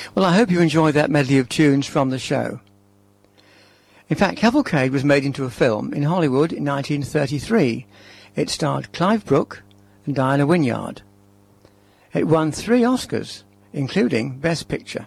Well, I hope you enjoyed that medley of tunes from the show. In fact, Cavalcade was made into a film in Hollywood in 1933. It starred Clive Brook and Diana Wynyard. It won 3 Oscars, including Best Picture.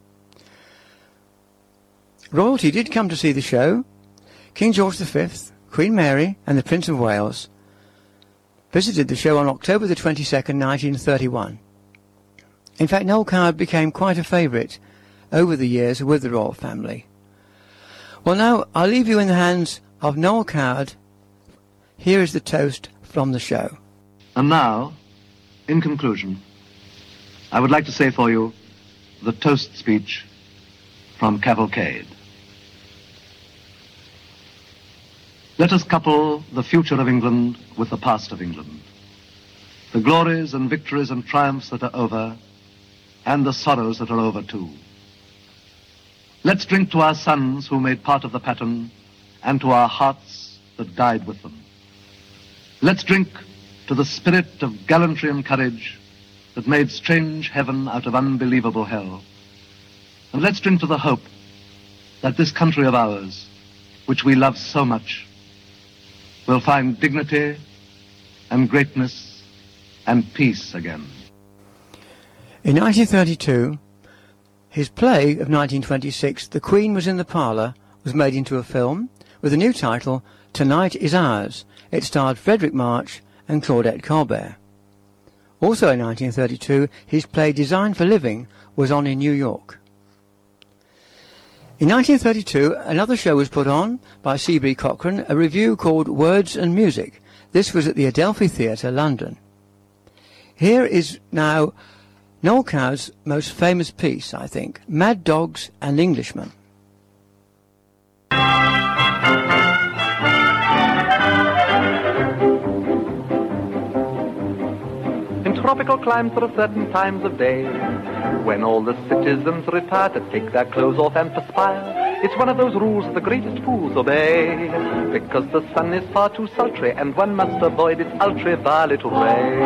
Royalty did come to see the show. King George V, Queen Mary and the Prince of Wales visited the show on October the 22nd, 1931. In fact, Noel Coward became quite a favourite over the years with the royal family. Well, now I'll leave you in the hands of Noel Coward. Here is the toast from the show. And now, in conclusion, I would like to say for you the toast speech from Cavalcade. Let us couple the future of England with the past of England, the glories and victories and triumphs that are over, and the sorrows that are over too. Let's drink to our sons who made part of the pattern, and to our hearts that died with them. Let's drink to the spirit of gallantry and courage that made strange heaven out of unbelievable hell. And let's drink to the hope that this country of ours, which we love so much, will find dignity and greatness and peace again. In 1932, his play of 1926, The Queen Was in the Parlour, was made into a film with a new title, Tonight Is Ours. It starred Frederick March and Claudette Colbert. Also in 1932, his play Designed for Living was on in New York. In 1932, another show was put on by C.B. Cochrane, a revue called Words and Music. This was at the Adelphi Theatre, London. Here is now Noel Coward's most famous piece, I think, Mad Dogs and Englishmen. In tropical climes there are certain times of day when all the citizens retire to take their clothes off and perspire. It's one of those rules that the greatest fools obey, because the sun is far too sultry and one must avoid its ultraviolet ray.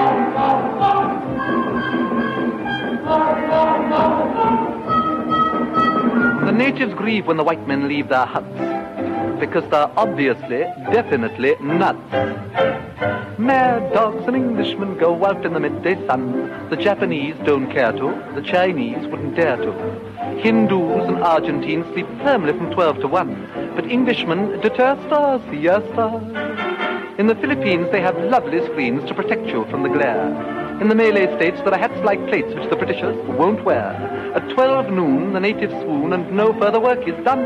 The natives grieve when the white men leave their huts, because they're obviously, definitely nuts. Mad dogs and Englishmen go out in the midday sun. The Japanese don't care to, the Chinese wouldn't dare to. Hindus and Argentines sleep firmly from 12 to 1, but Englishmen deter stars, siestas. In the Philippines they have lovely screens to protect you from the glare. In the Malay states there are hats like plates which the Britishers won't wear. At 12 noon the natives swoon and no further work is done.